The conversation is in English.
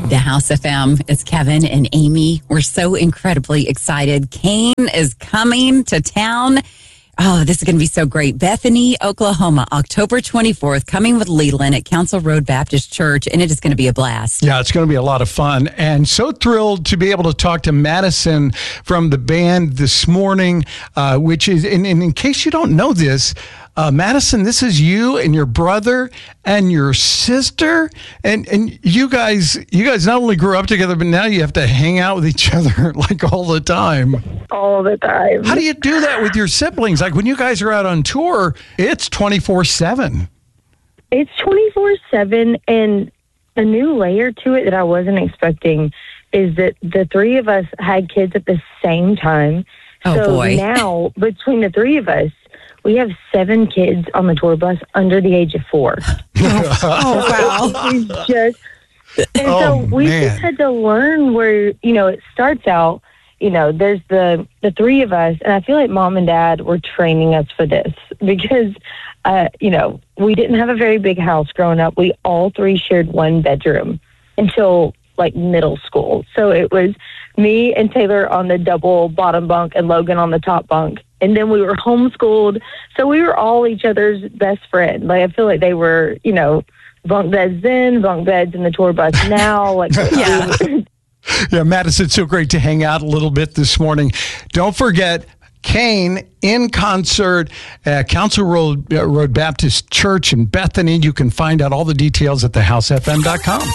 The House FM. It's Kevin and Amy. We're so incredibly excited. Kane is coming to town. Oh, this is going to be so great. Bethany, Oklahoma, October 24th, coming with Leland at Council Road Baptist Church, and it is going to be a blast. Yeah, it's going to be a lot of fun. And so thrilled to be able to talk to Madison from the band this morning, which is, and in case you don't know this, Madison, this is you and your brother and your sister, and you guys not only grew up together, but now you have to hang out with each other like all the time. All the time. How do you do that with your siblings? Like when you guys are out on tour, it's 24/7. It's 24/7, and a new layer to it that I wasn't expecting is that the three of us had kids at the same time. Oh, so boy. now, between the three of us, we have 7 kids on the tour bus under the age of 4. Oh, wow. So we just had to learn where, it starts out, there's the 3 of us, and I feel like mom and dad were training us for this because, we didn't have a very big house growing up. We all 3 shared one bedroom until like middle school. So it was me and Taylor on the double bottom bunk and Logan on the top bunk. And then we were homeschooled. So we were all each other's best friend. Like, I feel like they were, bunk beds then, bunk beds in the tour bus now. Like, Yeah. Yeah, Madison, it's so great to hang out a little bit this morning. Don't forget, Kane in concert at Council Road Baptist Church in Bethany. You can find out all the details at thehousefm.com.